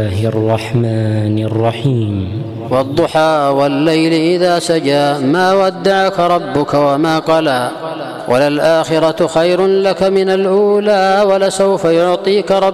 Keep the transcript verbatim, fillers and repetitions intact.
الله الرحمن الرحيم والضحى والليل إذا سجى ما ودعك ربك وما قلى وللآخرة خير لك من الأولى ولسوف يعطيك ربك